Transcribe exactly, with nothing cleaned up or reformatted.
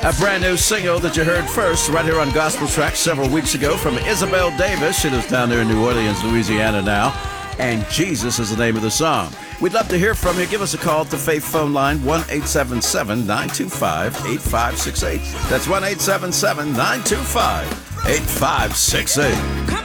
A brand new single that you heard first right here on Gospel Track several weeks ago from Isabel Davis. She lives down there in New Orleans, Louisiana now. And Jesus is the name of the song. We'd love to hear from you. Give us a call at the Faith phone line, one eight seven seven, nine two five, eight five six eight. That's one eight seven seven, nine two five, eight five six eight.